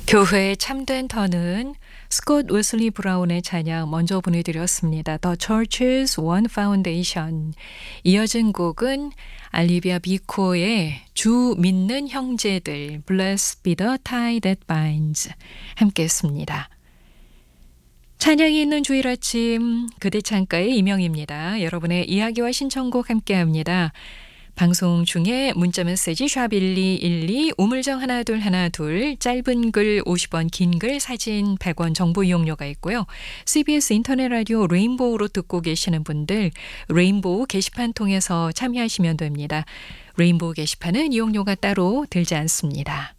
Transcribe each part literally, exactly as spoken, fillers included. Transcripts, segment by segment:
교회의 참된 터는 스콧 웨슬리 브라운의 찬양 먼저 보내드렸습니다. The Church's One Foundation. 이어진 곡은 알리비아 비코의 주 믿는 형제들 Blessed be the tie that binds 함께 했습니다. 찬양이 있는 주일 아침 그대 창가의 이명입니다. 여러분의 이야기와 신청곡 함께합니다. 방송 중에 문자메시지 샵 일이일이 우물정 하나 둘 하나 둘 짧은 글 오십 원 긴 글 사진 백 원 정보 이용료가 있고요. 씨비에스 인터넷 라디오 레인보우로 듣고 계시는 분들 레인보우 게시판 통해서 참여하시면 됩니다. 레인보우 게시판은 이용료가 따로 들지 않습니다.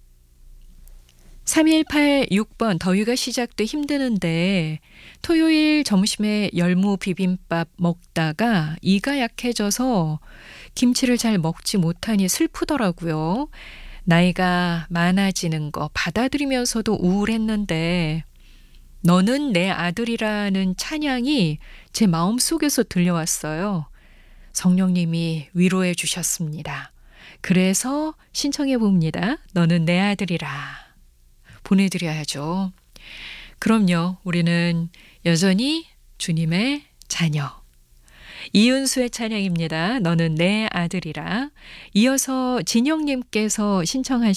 삼일팔육 번 더위가 시작돼 힘드는데 토요일 점심에 열무 비빔밥 먹다가 이가 약해져서 김치를 잘 먹지 못하니 슬프더라고요. 나이가 많아지는 거 받아들이면서도 우울했는데 너는 내 아들이라는 찬양이 제 마음속에서 들려왔어요. 성령님이 위로해 주셨습니다. 그래서 신청해 봅니다. 너는 내 아들이라. 보내드려야죠. 그럼요. 우리는 여전히 주님의 자녀. 이은수의 찬양입니다. 너는 내 아들이라. 이어서 진영님께서 신청하신